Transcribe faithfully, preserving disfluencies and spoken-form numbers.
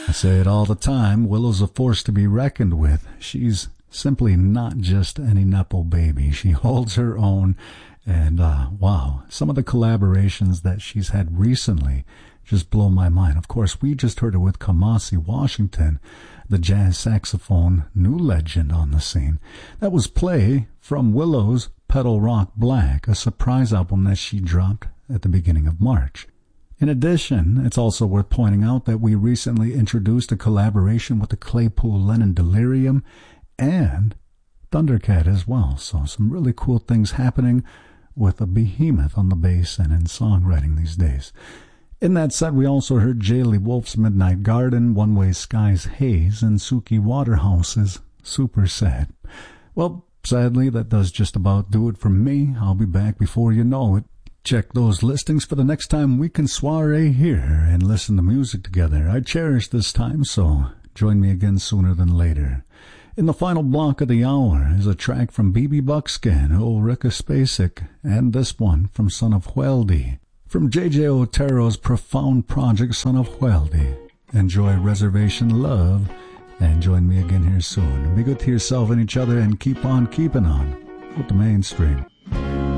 I say it all the time, Willow's a force to be reckoned with. She's simply not just any Nepo baby. She holds her own, and uh, wow, some of the collaborations that she's had recently just blow my mind. Of course, we just heard her with Kamasi Washington, the jazz saxophone new legend on the scene. That was Play from Willow's Pedal Rock Black, a surprise album that she dropped at the beginning of March. In addition, it's also worth pointing out that we recently introduced a collaboration with the Claypool Lennon Delirium and Thundercat as well. So some really cool things happening with a behemoth on the bass and in songwriting these days. In that set, we also heard J. Lee Wolf's Midnight Garden, One Way Sky's Haze, and Suki Waterhouse's Super Sad. Well, sadly, that does just about do it for me. I'll be back before you know it. Check those listings for the next time we can soiree here and listen to music together. I cherish this time, so join me again sooner than later. In the final block of the hour is a track from B B Buckskin, Ulrika Spacek, and this one from Son of Hueldy. From J J Otero's profound project, Son of Hueldy. Enjoy Reservation Love, and join me again here soon. Be good to yourself and each other, and keep on keeping on with the mainstream.